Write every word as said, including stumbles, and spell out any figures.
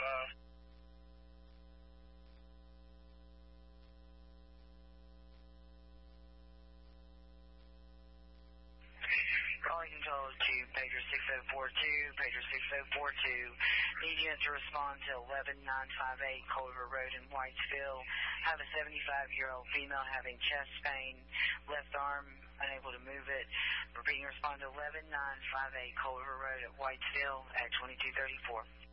five. Calling control to Pager six oh four two, Pager six oh four two. Need you to respond to eleven nine five eight Culver Road in Whitesville. Have a seventy-five-year-old female having chest pain, left arm unable to move it. Repeating, respond to eleven nine five eight Culver Road at Whitesville at twenty-two thirty-four.